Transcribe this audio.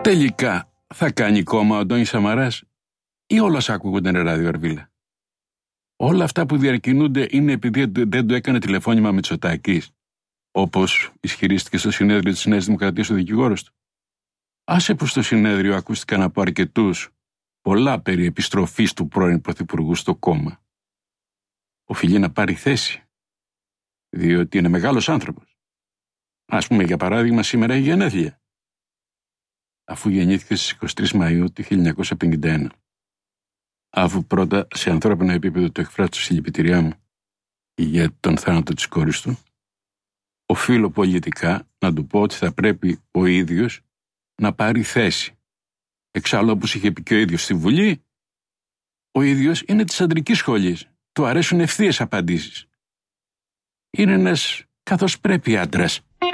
Τελικά θα κάνει κόμμα ο Αντώνης Σαμαράς ή όλα σ' ακούγονται ράδιο Αρβίλα? Όλα αυτά που διακινούνται είναι επειδή δεν του έκανε τηλεφώνημα Μητσοτάκης, όπως ισχυρίστηκε στο συνέδριο της Νέας Δημοκρατίας ο δικηγόρος του. Άσε που στο συνέδριο ακούστηκαν από αρκετούς πολλά περί επιστροφής του πρώην Πρωθυπουργού στο κόμμα. Οφείλει να πάρει θέση, διότι είναι μεγάλος άνθρωπος. Ας πούμε, για παράδειγμα, σήμερα έχει γενέθλια, αφού γεννήθηκε στις 23 Μαΐου του 1951. Αφού πρώτα σε ανθρώπινο επίπεδο του εκφράσω συλληπιτήριά μου για τον θάνατο της κόρης του, οφείλω πολιτικά να του πω ότι θα πρέπει ο ίδιος να πάρει θέση. Εξάλλου, όπως είχε πει και ο ίδιος στη Βουλή, ο ίδιος είναι της αντρικής σχολής. Του αρέσουν ευθείες απαντήσεις. Είναι ένας καθώς πρέπει άντρας.